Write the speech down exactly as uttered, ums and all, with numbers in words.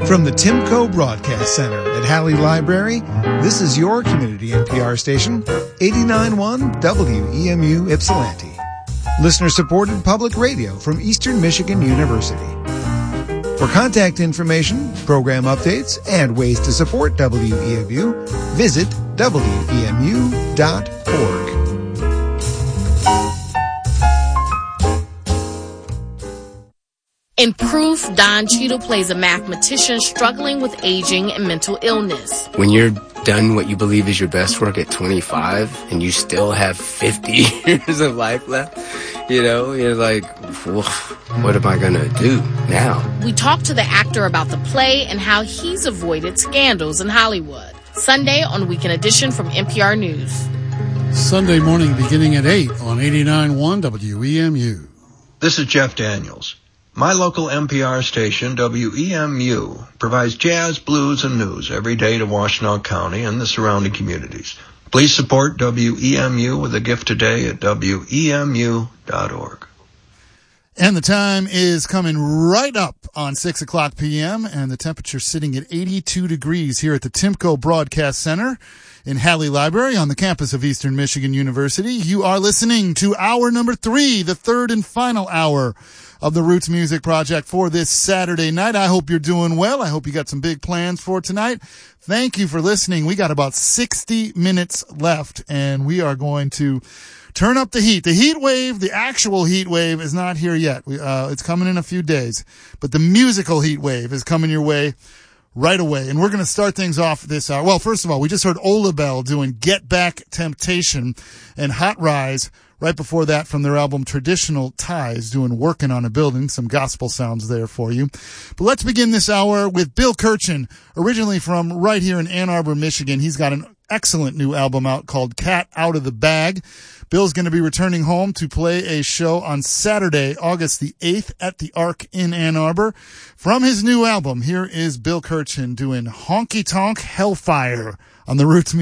From the Timco Broadcast Center at Halley Library, this is your community N P R station, eighty-nine point one W E M U Ypsilanti. Listener-supported public radio from Eastern Michigan University. For contact information, program updates, and ways to support W E M U, visit W E M U dot org. In Proof, Don Cheadle plays a mathematician struggling with aging and mental illness. When you're done what you believe is your best work at twenty-five and you still have fifty years of life left, you know, you're like, what am I going to do now? We talk to the actor about the play and how he's avoided scandals in Hollywood. Sunday on Weekend Edition from N P R News. Sunday morning beginning at eight on eighty-nine point one W E M U. This is Jeff Daniels. My local N P R station, W E M U, provides jazz, blues, and news every day to Washtenaw County and the surrounding communities. Please support W E M U with a gift today at W E M U dot org. And the time is coming right up on six o'clock p.m., and the temperature sitting at eighty-two degrees here at the Timco Broadcast Center in Halley Library on the campus of Eastern Michigan University. You are listening to hour number three, the third and final hour of the Roots Music Project for this Saturday night. I hope you're doing well. I hope you got some big plans for tonight. Thank you for listening. We got about sixty minutes left, and we are going to turn up the heat. The heat wave, the actual heat wave, is not here yet. We, uh, it's coming in a few days, but the musical heat wave is coming your way right away. And we're going to start things off this hour. Well, first of all, we just heard Ola Bell doing Get Back Temptation, and Hot Rise right before that from their album Traditional Ties doing Working on a Building. Some gospel sounds there for you. But let's begin this hour with Bill Kirchen, originally from right here in Ann Arbor, Michigan. He's got an excellent new album out called Cat Out of the Bag. Bill's going to be returning home to play a show on Saturday, August the eighth at the Ark in Ann Arbor. From his new album, here is Bill Kirchen doing Honky Tonk Hellfire on the Roots Music